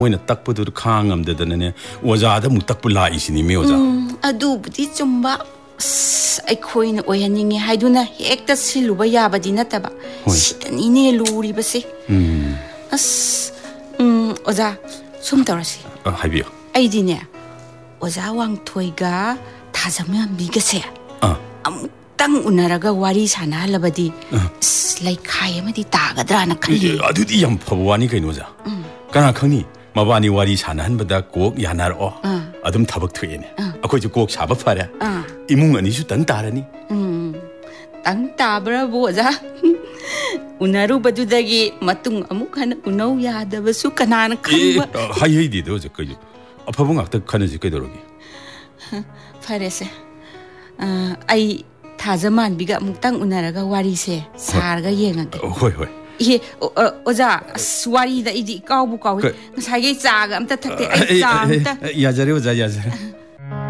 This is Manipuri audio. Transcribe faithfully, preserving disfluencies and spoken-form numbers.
ꯑꯩꯈꯣꯏꯅ ꯇꯛꯄꯗꯨ ꯈꯥꯡꯉꯝꯗꯗꯅꯅꯦ ꯑꯣꯖꯥꯗ ꯑꯃꯨꯛ ꯇꯛꯄ ꯂꯥꯛꯏꯁꯤꯅꯤꯃꯤ ꯑꯣꯖꯥ ꯑꯗꯨꯕꯨꯗꯤ ꯆꯨꯝꯕ ꯑꯁ ꯑꯩꯈꯣꯏꯅ ꯑꯣꯏꯍꯟꯅꯤꯡꯉꯦ ꯍꯥꯏꯗꯨꯅ ꯍꯦꯛꯇ ꯁꯤꯜꯂꯨꯕ ꯌꯥꯕꯗꯤ ꯅꯠꯇꯕ ꯁꯤꯗꯅꯤꯅꯦ ꯂꯨꯔꯤꯕꯁꯦ ꯑꯁ ꯎꯝ ꯑꯣꯖꯥ ꯁꯨꯝ ꯇꯧꯔꯁꯤ ꯍꯥꯏꯕꯤꯌꯨ ꯑꯩꯗꯤꯅꯦ ꯑꯣꯖꯥ ꯋꯥꯡꯊꯣꯏꯒ ꯊꯥꯖꯃꯕꯤꯒꯁꯦ ꯑꯃꯨꯛꯇꯪ ꯎꯅꯔꯒ ꯋꯥꯔꯤ ꯁꯥꯟꯅꯍꯜꯂꯕꯗꯤ ꯂꯩꯈꯥꯏ ꯑꯃꯗꯤ ꯇꯥꯒꯗ꯭ꯔꯥꯅ ꯈꯜꯂꯤ ꯑꯗꯨꯗꯤ ꯌꯥꯝ ꯐꯕ ꯋꯥꯅꯤ ꯀꯩꯅꯣ ꯑꯣꯖꯥ ꯀꯅꯥ ꯈꯪꯅꯤ ꯃꯕꯥꯅꯤ ꯋꯥꯔꯤ ꯁꯥꯟꯅꯍꯟꯕꯗ ꯀꯣꯛ ꯌꯥꯅꯔꯛꯑꯣ ꯑꯗꯨꯝ ꯊꯕꯛ ꯊꯣꯛꯑꯦꯅꯦ ꯑꯩꯈꯣꯏꯁꯨ ꯀꯣꯛ ꯁꯥꯕ ꯐꯔꯦ ꯏꯃꯨꯡ ꯑꯅꯤꯁꯨ ꯇꯪ ꯇꯥꯔꯅꯤ ꯇꯪ ꯇꯥꯕ꯭ꯔꯥꯕꯨ ꯑꯣꯖꯥ ꯎꯅꯔꯨꯕꯗꯨꯗꯒꯤ ꯃꯇꯨꯡ ꯑꯃꯨꯛ ꯍꯟꯅ ꯎꯅꯧ ꯌꯥꯗꯕꯁꯨ ꯀꯅꯥꯅ ꯈꯪꯕ ꯍꯩꯍꯩꯗꯦꯗ ꯑꯣꯖꯥ ꯀꯩꯅꯣ ꯑꯐꯕ ꯉꯥꯛꯇ ꯈꯟꯅꯁꯤ ꯀꯩꯗꯧꯔꯒꯦ ꯐꯔꯦꯁꯦ ꯑꯩ ꯊꯥꯖꯃꯥꯟꯕꯤꯒ ꯑꯃꯨꯛꯇꯪ ꯎꯅꯔꯒ ꯋꯥꯔꯤꯁꯦ ꯁꯥꯔꯒ ꯌꯦꯡꯉꯒꯦ ꯍꯣꯏ ꯍꯣꯏ ꯏꯍꯦ ꯑꯣꯖꯥ ꯑꯁ ꯋꯥꯔꯤꯗ ꯑꯩꯗꯤ ꯏꯀꯥꯎꯕꯨ ꯀꯥꯎꯏ ꯉꯁꯥꯏꯒꯤ ꯆꯥꯒ ꯑꯝꯇ ꯊꯛꯇꯦ ꯑꯩ ꯆꯥ ꯑꯝꯇ ꯌꯥꯖꯔꯦ ꯑꯣꯖꯥ ꯌꯥꯖꯔꯦ